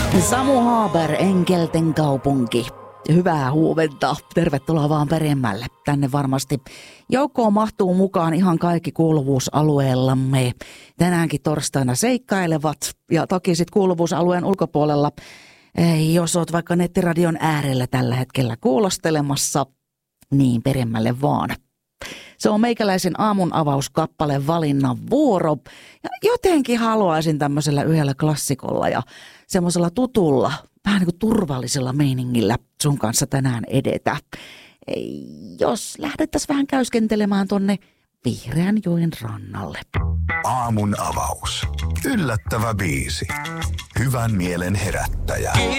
Samu Haber, Enkelten kaupunki. Hyvää huomenta. Tervetuloa vaan peremmälle. Tänne varmasti joukkoon mahtuu mukaan ihan kaikki kuuluvuusalueellamme. Tänäänkin torstaina seikkailevat ja toki sitten kuuluvuusalueen ulkopuolella, jos oot vaikka nettiradion äärellä tällä hetkellä kuulostelemassa, niin peremmälle vaan. Se on meikäläisen aamun avauskappale valinnan vuoro. Ja jotenkin haluaisin tämmöisellä yhdellä klassikolla ja semmoisella tutulla, vähän niin kuin turvallisella meiningillä sun kanssa tänään edetä. Jos lähdettäisiin vähän käyskentelemään tonne Vihreänjoen rannalle. Aamun avaus. Yllättävä biisi. Hyvän mielen herättäjä.